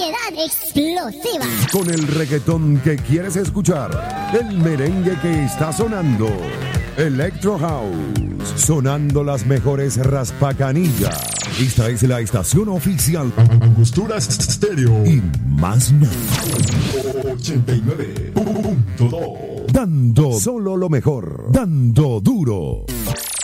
variedad explosiva. Con el reggaetón que quieres escuchar, el merengue que está sonando, Electro House, sonando las mejores raspacanillas. Esta es la estación oficial Angostura Stereo y más nada. 89.2. Dando solo lo mejor, dando duro.